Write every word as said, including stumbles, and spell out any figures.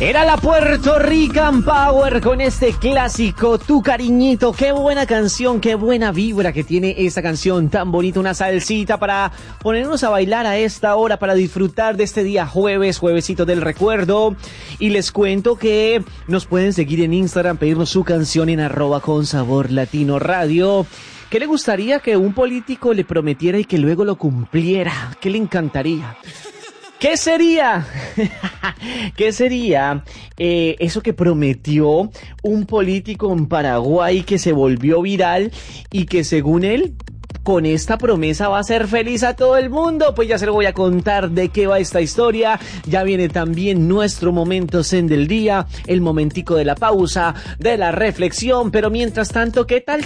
Era la Puerto Rican Power con este clásico, Tu Cariñito. Qué buena canción, qué buena vibra que tiene esta canción tan bonita. Una salsita para ponernos a bailar a esta hora, para disfrutar de este día jueves, juevesito del recuerdo. Y les cuento que nos pueden seguir en Instagram, pedirnos su canción en arroba con sabor latino radio. ¿Qué le gustaría que un político le prometiera y que luego lo cumpliera? ¿Qué le encantaría? ¿Qué sería? ¿Qué sería eh, eso que prometió un político en Paraguay que se volvió viral y que según él, con esta promesa va a ser feliz a todo el mundo? Pues ya se lo voy a contar de qué va esta historia. Ya viene también nuestro momento zen del día, el momentico de la pausa, de la reflexión. Pero mientras tanto, ¿qué tal